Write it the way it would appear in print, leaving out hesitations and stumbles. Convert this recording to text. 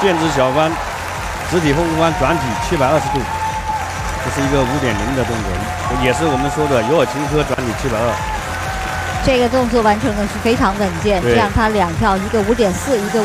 剑指小翻，直体后空翻转体720度，这是一个5.0的动作，也是我们说的有耳琴科转体720。 这个动作完成的是非常稳健，这样他2跳，一个5.4，一个